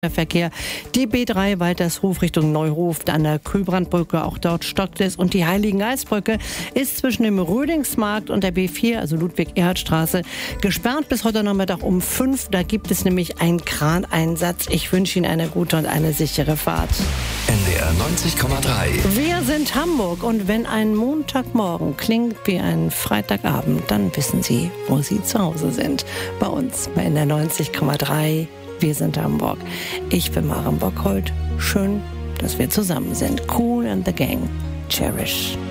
Der Verkehr. Die B3 Waltershof Richtung Neuhof an der Kühlbrandbrücke, auch dort stockt es. Und die Heiligengeistbrücke ist zwischen dem Rödingsmarkt und der B4, also Ludwig-Erhard-Straße, gesperrt bis heute Nachmittag um 5. Da gibt es nämlich einen Kraneinsatz. Ich wünsche Ihnen eine gute und eine sichere Fahrt. NDR 90,3. Wir sind Hamburg und wenn ein Montagmorgen klingt wie ein Freitagabend, dann wissen Sie, wo Sie zu Hause sind. Bei uns bei NDR 90,3. Wir sind Hamburg. Ich bin Maren Bockholt. Schön, dass wir zusammen sind. Kool and the Gang. Cherish.